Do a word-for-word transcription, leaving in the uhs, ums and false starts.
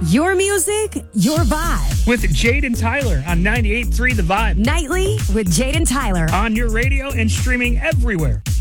Your music, your vibe. With Jade and Tyler on ninety-eight point three The Vibe. Nightly with Jade and Tyler. On your radio and streaming everywhere.